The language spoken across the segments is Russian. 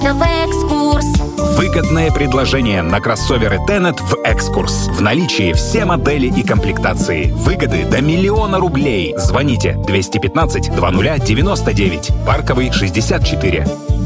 в экскурс. Выгодное предложение на кроссоверы Tenet в экскурс. В наличии все модели и комплектации. Выгоды до 1 000 000 рублей. Звоните 215 2099. Парковый 64.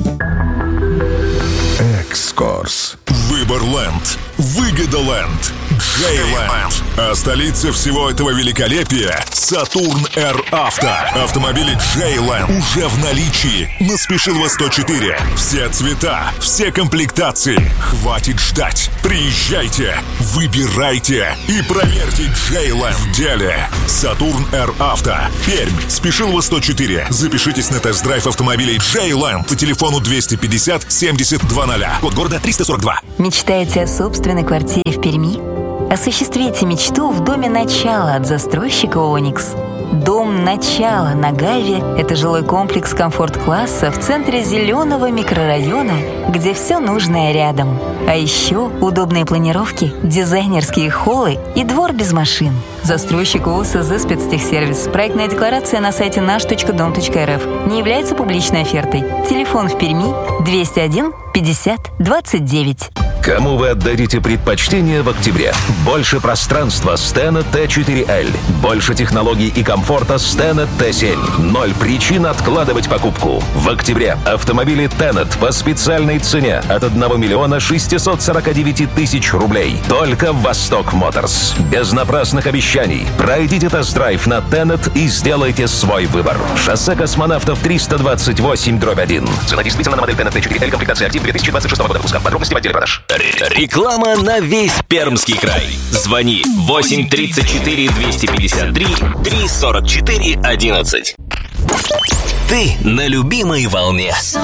Экскурс. Выборленд. Выгодоленд. Джейленд. А столица всего этого великолепия — Сатурн Р Авто. Автомобили Джейленд уже в наличии на Спешилова 104. Все цвета, все комплектации. Хватит ждать. Приезжайте, выбирайте и проверьте Джейленд в деле. Сатурн Р Авто. Пермь. Спешилова 104. Запишитесь на тест-драйв автомобилей Джейленд по телефону 250 70 20. Код города 342. Мечтаете о собственной квартире в Перми? Осуществите мечту в доме «Начало» от застройщика «Оникс». Дом «Начало» на Гайве – это жилой комплекс комфорт-класса в центре зеленого микрорайона, где все нужное рядом. А еще удобные планировки, дизайнерские холлы и двор без машин. Застройщик ОСЗ «Спецтехсервис». Проектная декларация на сайте наш.дом.рф. Не является публичной офертой. Телефон в Перми 201 50 29. Кому вы отдадите предпочтение в октябре? Больше пространства с Tenet T4L. Больше технологий и комфорта с Tenet T7. 0 причин откладывать покупку. В октябре автомобили Tenet по специальной цене от 1 649 000 рублей. Только в Восток Моторс. Без напрасных обещаний. Пройдите тест-драйв на Tenet и сделайте свой выбор. Шоссе Космонавтов 328/1. Цена действительно на модель Tenet T4L, комплектация «Актив» 2026 года выпуска. Подробности в отделе продаж. Реклама на весь Пермский край. Звони 8 34 253 344 11. Ты на любимой волне.